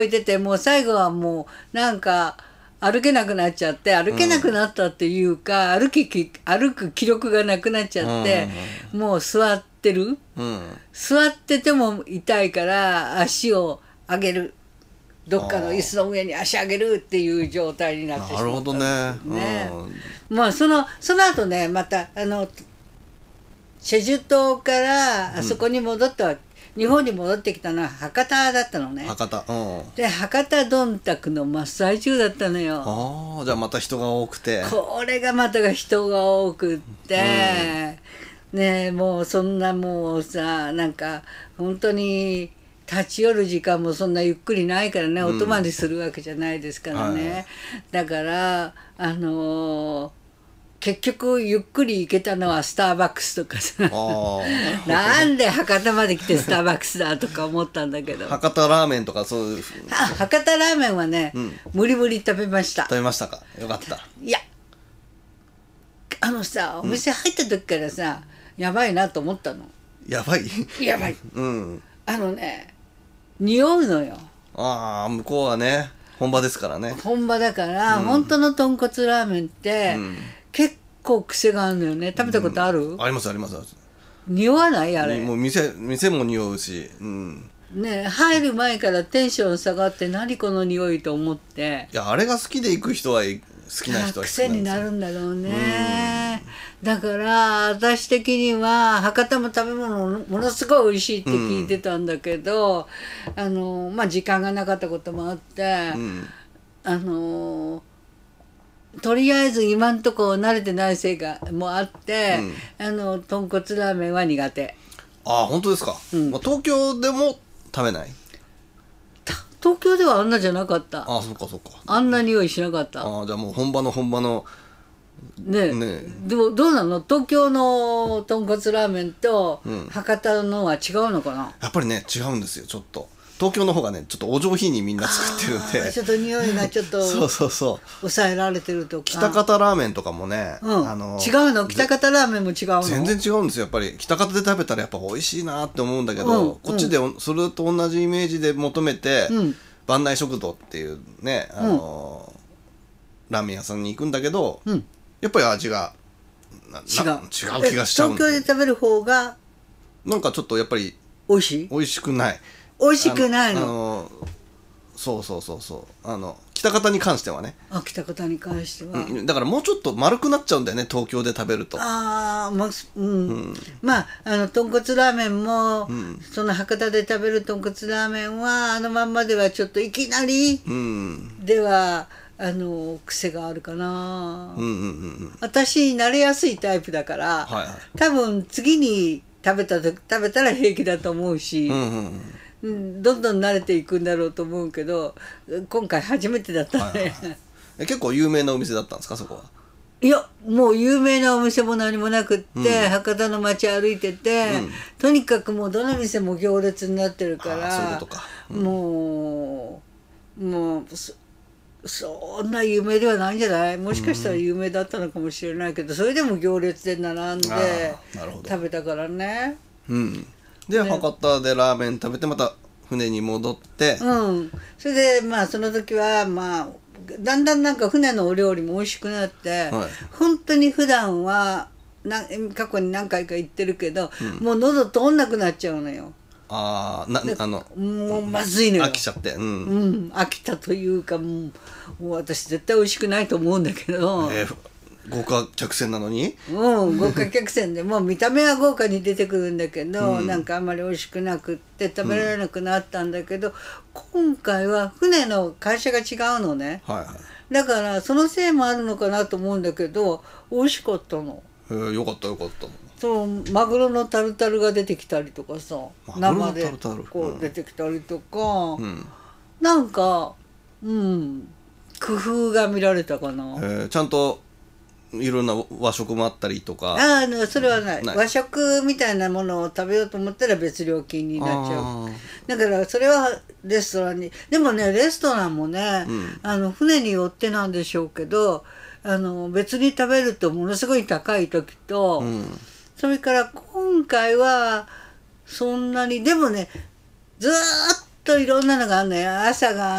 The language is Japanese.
いてて、もう最後はもうなんか歩けなくなっちゃって、歩けなくなったっていうか、歩く気力がなくなっちゃって、もう座ってる。座ってても痛いから足を上げる。どっかの椅子の上に足上げるっていう状態になってしまったんですね。まあその後ね、またチェジュ島からあそこに戻った、日本に戻ってきたのは博多だったのね。 博多。 で博多どんたくの真っ最中だったのよ。 ああ、じゃあまた人が多くて。 これがまたが人が多くって、ね、もうそんなもうさ、なんか本当に立ち寄る時間もそんなゆっくりないからね、お泊まりするわけじゃないですからね。だから結局ゆっくり行けたのはスターバックスとかさなんで博多まで来てスターバックスだとか思ったんだけど、 博多ラーメンとかそういう。 博多ラーメンはね、無理無理食べました。 食べましたか。よかった。 いやさ、お店入った時からさ、やばいなと思ったの。 やばいやばい。匂うのよ。 ああ、向こうはね本場ですからね。 本場だから、本当の豚骨ラーメンって、結構癖があるのよね。食べたことある？ ありますあります。 匂わないあれ。 もう店も匂うし、 ね、入る前からテンション下がって、何この匂いと思って。 いや、あれが好きで行く人は好きな人は癖になるんだろうね。だから私的には博多も食べ物ものすごい美味しいって聞いてたんだけど、まあ時間がなかったこともあって、とりあえず今んとこ慣れてないせいもあって、豚骨ラーメンは苦手。 ああ、本当ですか。東京でも食べない？ 東京ではあんなじゃなかった。 ああ、そっかそっか。 あんな匂いしなかった。 ああ、じゃあもう本場のね。でもどうなの？東京の豚骨ラーメンと博多のは違うのかな？ やっぱりね、違うんですよ、ちょっと。東京の方がね、ちょっとお上品にみんな作ってるんで。 ちょっと匂いがちょっと抑えられてるとか。 北方ラーメンとかもね、 違うの？北方ラーメンも違うの？ 全然違うんですよ。やっぱり北方で食べたらやっぱ美味しいなって思うんだけど、こっちでそれと同じイメージで求めて、万内食堂っていうね、ラーメン屋さんに行くんだけど、やっぱり味が違う気がしちゃう。 東京で食べる方がなんかちょっとやっぱり美味しい？ 美味しくない。 美味しくないの？ そう北方に関してはね。 北方に関しては、 だからもうちょっと丸くなっちゃうんだよね、東京で食べると。まあ豚骨ラーメンも、その博多で食べる豚骨ラーメンはまんまではちょっといきなりでは癖があるかな。私慣れやすいタイプだから、多分次に食べたら平気だと思うし、どんどん慣れていくんだろうと思うけど、今回初めてだったね。 結構有名なお店だったんですか、そこは。 いや、もう有名なお店も何もなくって、博多の街歩いてて、とにかくもうどの店も行列になってるから、 そういうことか。 もうそんな有名ではないんじゃない？もしかしたら有名だったのかもしれないけど、それでも行列で並んで食べたからね。 で、博多でラーメン食べてまた船に戻って、 それでまあその時はだんだんなんか船のお料理も美味しくなって、本当に普段は過去に何回か行ってるけど、もう喉通んなくなっちゃうのよ。もうまずいのよ。 飽きちゃって。 飽きたというか、もう私絶対美味しくないと思うんだけど。 豪華客船なのに？ 豪華客船でもう見た目は豪華に出てくるんだけど、なんかあんまり美味しくなくって食べられなくなったんだけど、今回は船の会社が違うのね。だからそのせいもあるのかなと思うんだけど、美味しかったの。 よかったよかった。 そう、マグロのタルタルが出てきたりとかさ、生でこう出てきたりとか、なんか工夫が見られたかな。 ちゃんといろんな和食もあったりとか。 それはない。和食みたいなものを食べようと思ったら別料金になっちゃう。だからそれはレストランに。でもね、レストランもね、船によってなんでしょうけど、別に食べるとものすごい高い時と、それから今回はそんなに、でもね、ずーっといろんなのがあるのよ。朝が